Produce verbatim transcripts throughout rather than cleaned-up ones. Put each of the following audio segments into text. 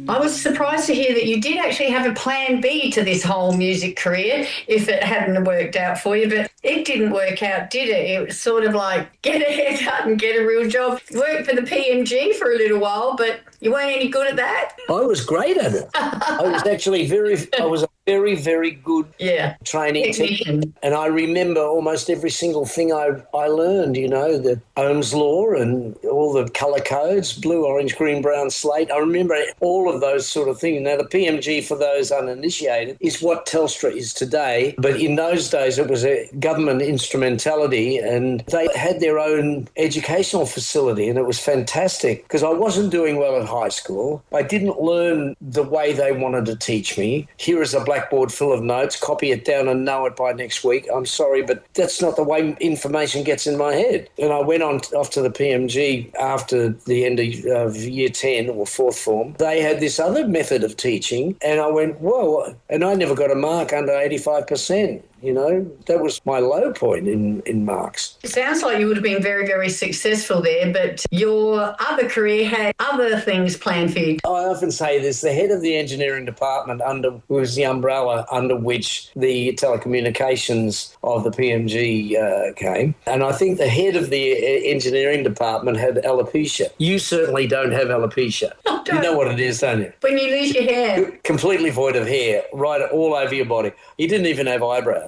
I was surprised to hear that you did actually have a plan B to this whole music career if it hadn't worked out for you, but it didn't work out, did it? It was sort of like get a haircut and get a real job. You worked for the P M G for a little while, but you weren't any good at that? I was great at it. I was actually very, I was a very, very good yeah. training technician. Te- and I remember almost every single thing I, I learned, you know, the Ohm's law and all the colour codes, blue, orange, green, brown, slate. I remember all of those sort of things. Now, the P M G, for those uninitiated, is what Telstra is today. But in those days, it was a government instrumentality and they had their own educational facility and it was fantastic because I wasn't doing well at high school. I didn't learn the way they wanted to teach me. Here is a blackboard full of notes, copy it down and know it by next week. I'm sorry, but that's not the way information gets in my head. And I went on off to the P M G after the end of, of year ten or fourth form. They had this other method of teaching and I went, whoa, and I never got a mark under eighty-five percent. You know, that was my low point in, in marks. It sounds like you would have been very, very successful there, but your other career had other things planned for you. I often say this, the head of the engineering department under was the umbrella under which the telecommunications of the P M G uh, came. And I think the head of the engineering department had alopecia. You certainly don't have alopecia. Oh, don't. You know what it is, don't you? When you lose your hair. Completely void of hair, right all over your body. You didn't even have eyebrows.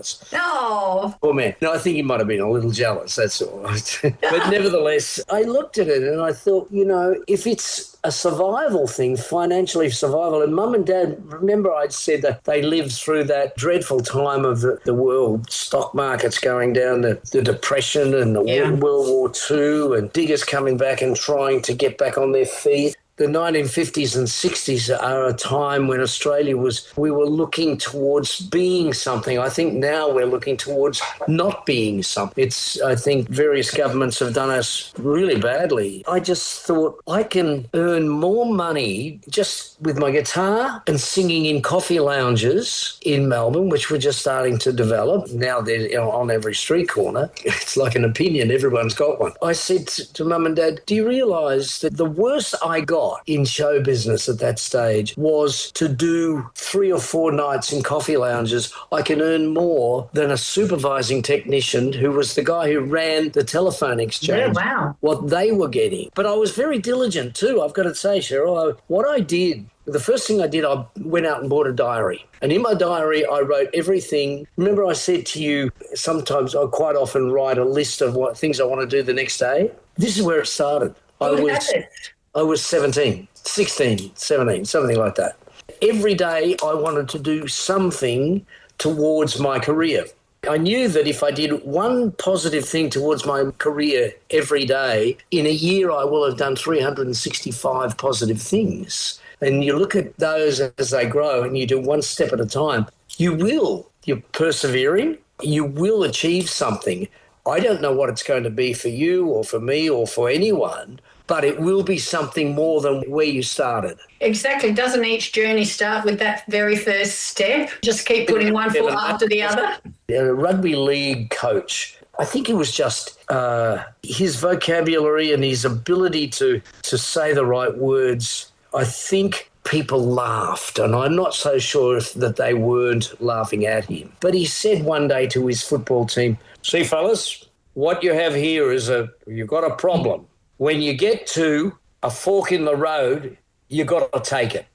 No. Poor man. No, I think he might have been a little jealous, that's all right. But nevertheless, I looked at it and I thought, you know, if it's a survival thing, financially survival, and Mum and Dad, remember I'd said that they lived through that dreadful time of the, the world, stock markets going down, the, the Depression and the yeah. World War Two and diggers coming back and trying to get back on their feet. The nineteen fifties and sixties are a time when Australia was, we were looking towards being something. I think now we're looking towards not being something. It's, I think various governments have done us really badly. I just thought I can earn more money just with my guitar and singing in coffee lounges in Melbourne, which we're just starting to develop. Now they're you know, on every street corner. It's like an opinion. Everyone's got one. I said to, to Mum and Dad, do you realise that the worst I got in show business at that stage was to do three or four nights in coffee lounges? I can earn more than a supervising technician who was the guy who ran the telephone exchange. Yeah, wow. What they were getting. But I was very diligent too, I've got to say, Cheryl. I, what I did, the first thing I did, I went out and bought a diary. And in my diary, I wrote everything. Remember I said to you, sometimes I quite often write a list of what things I want to do the next day? This is where it started. I was... I was seventeen, sixteen, seventeen, something like that. Every day I wanted to do something towards my career. I knew that if I did one positive thing towards my career every day, in a year I will have done three hundred sixty-five positive things. And you look at those as they grow and you do one step at a time, you will. You're persevering, you will achieve something. I don't know what it's going to be for you or for me or for anyone, but it will be something more than where you started. Exactly. Doesn't each journey start with that very first step? Just keep putting one foot after the other? A rugby league coach, I think it was just uh, his vocabulary and his ability to, to say the right words. I think people laughed, and I'm not so sure if that they weren't laughing at him. But he said one day to his football team, see, fellas, what you have here is a, you've got a problem. When you get to a fork in the road, you got to take it.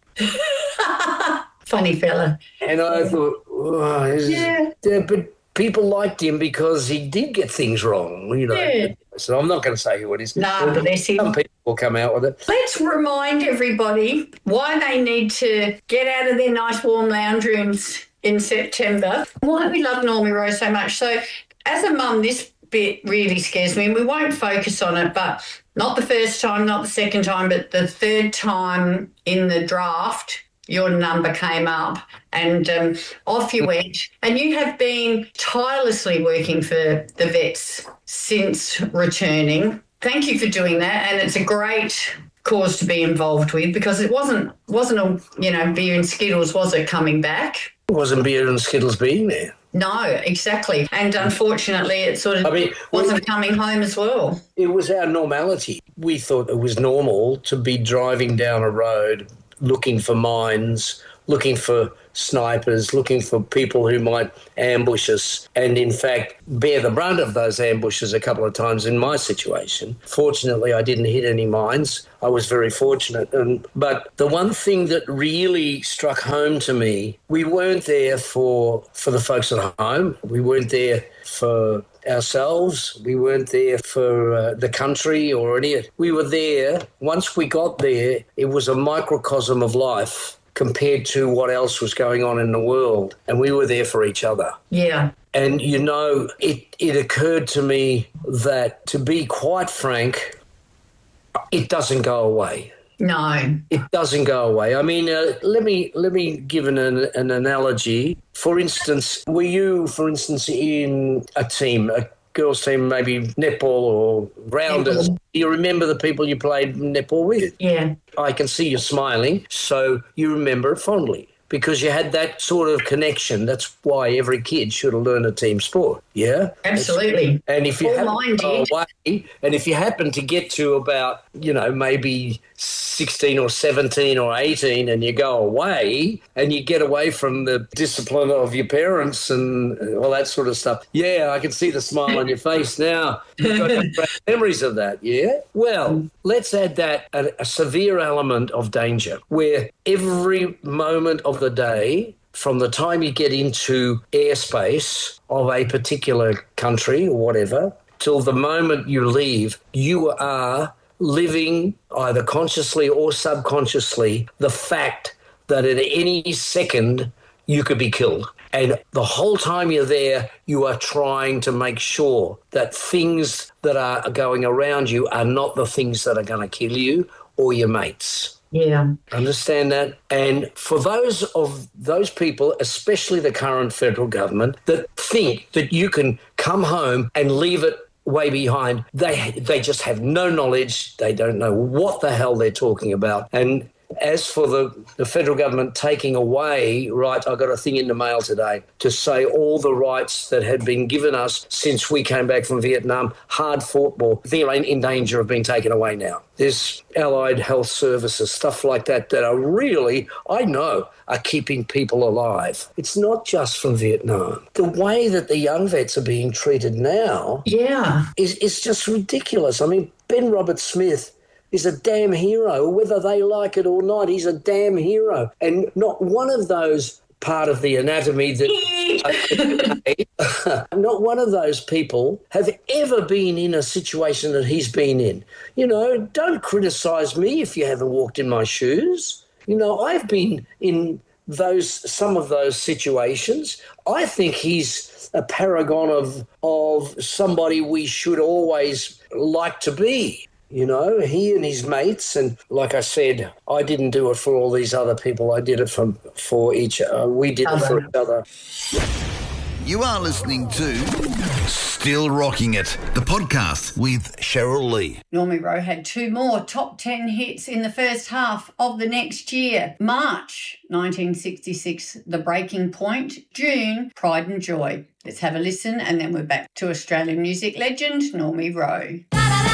Funny fella. And I thought, oh, yeah. yeah, but people liked him because he did get things wrong, you know. Yeah. So I'm not going to say who it is. No, but there's him. Some people will come out with it. Let's remind everybody why they need to get out of their nice warm lounge rooms in September. Why we love Normie Rose so much. So as a mum, this bit really scares me, and we won't focus on it, but not the first time, not the second time, but the third time in the draft, your number came up and um, off you went. And you have been tirelessly working for the Vets since returning. Thank you for doing that, and it's a great cause to be involved with because it wasn't wasn't a you know beer and Skittles, was it, coming back? It wasn't beer and Skittles being there. No, exactly. And unfortunately, it sort of I mean, wasn't we, coming home as well. It was our normality. We thought it was normal to be driving down a road looking for mines, looking for snipers, looking for people who might ambush us, and in fact bear the brunt of those ambushes a couple of times in my situation. Fortunately, I didn't hit any mines. I was very fortunate. And, but the one thing that really struck home to me, we weren't there for, for the folks at home. We weren't there for ourselves. We weren't there for uh, the country or any. We were there. Once we got there, it was a microcosm of life compared to what else was going on in the world. And we were there for each other. Yeah. And, you know, it, it occurred to me that, to be quite frank, it doesn't go away. No. It doesn't go away. I mean, uh, let me let me give an, an analogy. For instance, were you, for instance, in a team, a girls' team, maybe netball or rounders? Netball. Do you remember the people you played netball with? Yeah. I can see you smiling, so you remember it fondly because you had that sort of connection. That's why every kid should have learned a team sport, yeah? Absolutely. And if you All happen mine to go did. away, and if you happen to get to about, you know, maybe sixteen or seventeen or eighteen and you go away and you get away from the discipline of your parents and all that sort of stuff, yeah, I can see the smile on your face now. You've got great memories of that, yeah? Well, let's add that a, a severe element of danger where every moment of the day, from the time you get into airspace of a particular country or whatever, till the moment you leave, you are living either consciously or subconsciously the fact that at any second you could be killed. And the whole time you're there, you are trying to make sure that things that are going around you are not the things that are going to kill you or your mates. Yeah. Understand that? And for those of those people, especially the current federal government, that think that you can come home and leave it way behind, they they just have no knowledge. They don't know what the hell they're talking about. And as for the, the federal government taking away, right, I got a thing in the mail today to say all the rights that had been given us since we came back from Vietnam, hard fought war, they're in, in danger of being taken away now. There's allied health services, stuff like that, that are really, I know, are keeping people alive. It's not just from Vietnam. The way that the young vets are being treated now Yeah. is, is just ridiculous. I mean, Ben Roberts-Smith is a damn hero. Whether they like it or not, he's a damn hero. And not one of those part of the anatomy that not one of those people have ever been in a situation that he's been in. You know, don't criticise me if you haven't walked in my shoes. You know, I've been in those some of those situations. I think he's a paragon of of somebody we should always like to be. You know, he and his mates, and like I said, I didn't do it for all these other people. I did it for, for each uh, we did it for each other. You are listening to Still Rocking It, the podcast with Cheryl Lee. Normie Rowe had two more top ten hits in the first half of the next year. March nineteen sixty-six, The Breaking Point. June, Pride and Joy. Let's have a listen and then we're back to Australian music legend Normie Rowe.